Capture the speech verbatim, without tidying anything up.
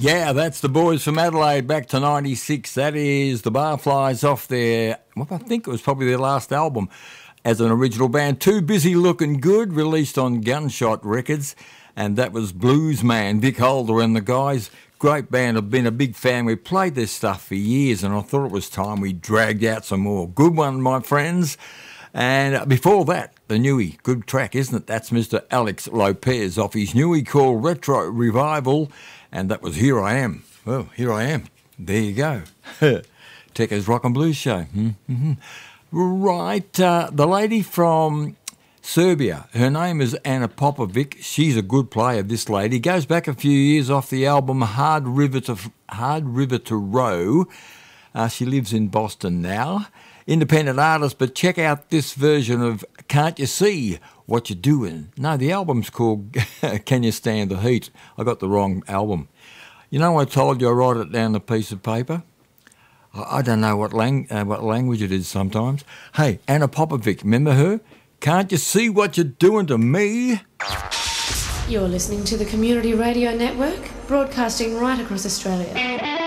Yeah, that's the boys from Adelaide back to ninety-six. That is the Barflies off their, well, I think it was probably their last album as an original band. Too Busy Looking Good, released on Gunshot Records, and that was Blues Man, Vic Holder and the guys. Great band. I've been a big fan. We played this stuff for years, and I thought it was time we dragged out some more. Good one, my friends. And before that, the newie, good track, isn't it? That's Mister Alex Lopez off his newie called Retro Revival, and that was Here I Am. Well, here I am. There you go. Tekka's Rock and Blues Show. Mm-hmm. Right, uh, the lady from Serbia, her name is Anna Popovic. She's a good player, this lady. Goes back a few years off the album Hard River to, Hard River to Row. Uh, she lives in Boston now. Independent artist, but check out this version of Can't You See What You're Doing? No, the album's called Can You Stand the Heat? I got the wrong album. You know, I told you I write it down on a piece of paper. I, I don't know what, lang- uh, what language it is sometimes. Hey, Anna Popovic, remember her? Can't you see what you're doing to me? You're listening to the Community Radio Network, broadcasting right across Australia.